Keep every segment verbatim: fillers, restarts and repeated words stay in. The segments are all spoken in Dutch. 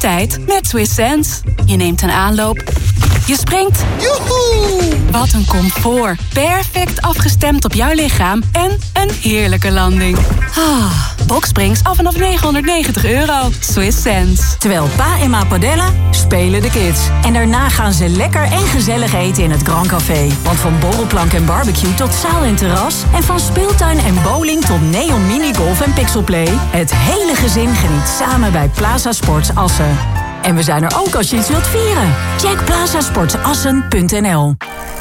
tijd met Swiss Sense. Je neemt een aanloop, je springt. Joehoe! Wat een comfort. Perfect afgestemd op jouw lichaam en een heerlijke landing. Ah, Boxsprings af vanaf negenhonderdnegentig euro. Swiss Sense. Terwijl pa en ma padellen, spelen de kids. En daarna gaan ze lekker en gezellig eten in het Grand Café. Want van borrelplank en barbecue tot zaal en terras... en van speeltuin en bowling tot neon minigolf en pixelplay... het hele gezin geniet samen bij Plaza Sports Assen. En we zijn er ook als je iets wilt vieren. Check plazasportsassen punt n l.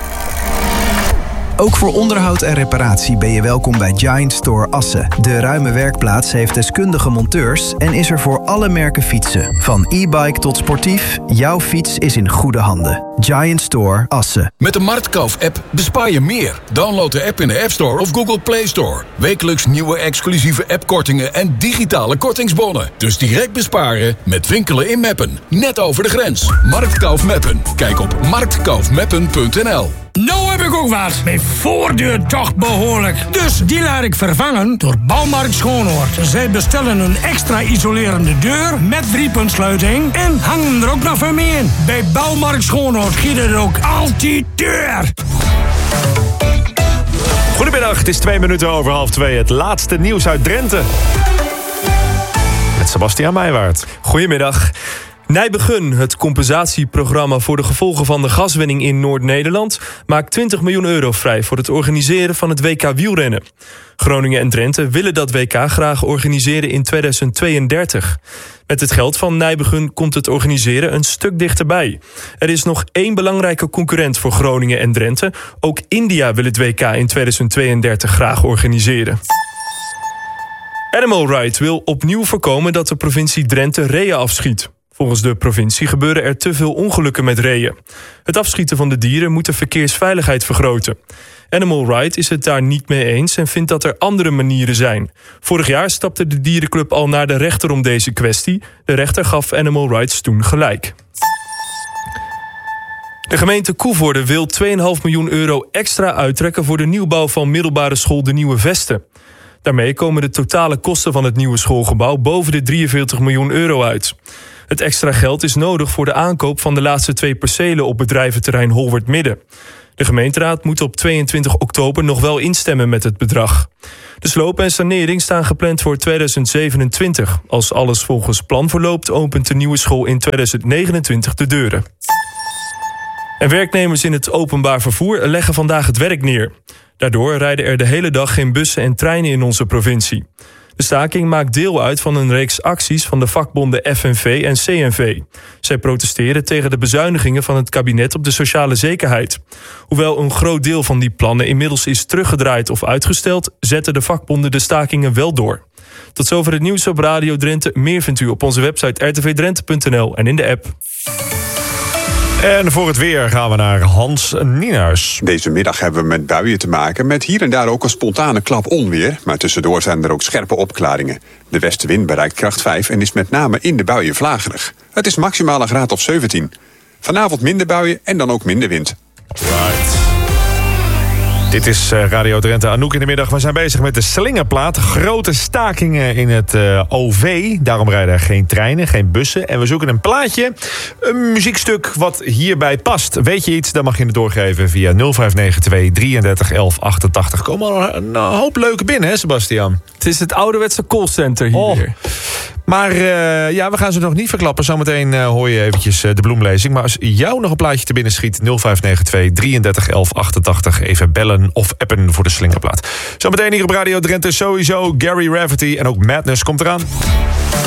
Ook voor onderhoud en reparatie ben je welkom bij Giant Store Assen. De ruime werkplaats heeft deskundige monteurs en is er voor alle merken fietsen. Van e-bike tot sportief, jouw fiets is in goede handen. Giant Store Assen. Met de Marktkauf-app bespaar je meer. Download de app in de App Store of Google Play Store. Wekelijks nieuwe exclusieve appkortingen en digitale kortingsbonnen. Dus direct besparen met winkelen in Meppen. Net over de grens. Marktkauf Meppen. Kijk op marktkaufmeppen punt n l. Nou heb ik ook wat. Mijn voordeur toch behoorlijk. Dus die laat ik vervangen door Bouwmarkt Schoonoord. Zij bestellen een extra isolerende deur met driepuntsluiting en hangen er ook nog van mee in. Bij Bouwmarkt Schoonoord giet het ook altijd deur. Goedemiddag, het is twee minuten over half twee. Het laatste nieuws uit Drenthe. Met Sebastiaan Meijwaard. Goedemiddag. Nijbegun, het compensatieprogramma voor de gevolgen van de gaswinning in Noord-Nederland, maakt twintig miljoen euro vrij voor het organiseren van het W K wielrennen. Groningen en Drenthe willen dat W K graag organiseren in tweeduizend tweeëndertig. Met het geld van Nijbegun komt het organiseren een stuk dichterbij. Er is nog één belangrijke concurrent voor Groningen en Drenthe. Ook India wil het W K in tweeduizend tweeëndertig graag organiseren. Animal Right wil opnieuw voorkomen dat de provincie Drenthe reeën afschiet. Volgens de provincie gebeuren er te veel ongelukken met reeën. Het afschieten van de dieren moet de verkeersveiligheid vergroten. Animal Right is het daar niet mee eens en vindt dat er andere manieren zijn. Vorig jaar stapte de dierenclub al naar de rechter om deze kwestie. De rechter gaf Animal Rights toen gelijk. De gemeente Koevoorde wil twee komma vijf miljoen euro extra uittrekken voor de nieuwbouw van middelbare school De Nieuwe Vesten. Daarmee komen de totale kosten van het nieuwe schoolgebouw boven de drieënveertig miljoen euro uit. Het extra geld is nodig voor de aankoop van de laatste twee percelen op bedrijventerrein Holwert Midden. De gemeenteraad moet op tweeëntwintig oktober nog wel instemmen met het bedrag. De sloop en sanering staan gepland voor tweeduizend zevenentwintig. Als alles volgens plan verloopt, opent de nieuwe school in tweeduizend negenentwintig de deuren. En werknemers in het openbaar vervoer leggen vandaag het werk neer. Daardoor rijden er de hele dag geen bussen en treinen in onze provincie. De staking maakt deel uit van een reeks acties van de vakbonden F N V en C N V. Zij protesteren tegen de bezuinigingen van het kabinet op de sociale zekerheid. Hoewel een groot deel van die plannen inmiddels is teruggedraaid of uitgesteld, zetten de vakbonden de stakingen wel door. Tot zover het nieuws op Radio Drenthe. Meer vindt u op onze website r t v drenthe punt n l en in de app. En voor het weer gaan we naar Hans Nienhuis. Deze middag hebben we met buien te maken, met hier en daar ook een spontane klap onweer. Maar tussendoor zijn er ook scherpe opklaringen. De westenwind bereikt kracht vijf en is met name in de buien vlagerig. Het is maximaal een graad of zeventien. Vanavond minder buien en dan ook minder wind. Right. Dit is Radio Drenthe. Anouk in de middag. We zijn bezig met de slingerplaat. Grote stakingen in het uh, O V. Daarom rijden er geen treinen, geen bussen. En we zoeken een plaatje, een muziekstuk wat hierbij past. Weet je iets, dan mag je het doorgeven via nul vijf negen twee drieëndertig elf achtentachtig. Komen al een hoop leuke binnen, hè Sebastiaan? Het is het ouderwetse callcenter hier oh. weer. Maar uh, ja, we gaan ze nog niet verklappen. Zometeen uh, hoor je eventjes uh, de bloemlezing. Maar als jou nog een plaatje te binnen schiet, nul vijf negen twee drieëndertig elf achtentachtig. Even bellen of appen voor de slingerplaat. Zometeen hier op Radio Drenthe sowieso Gary Rafferty en ook Madness komt eraan.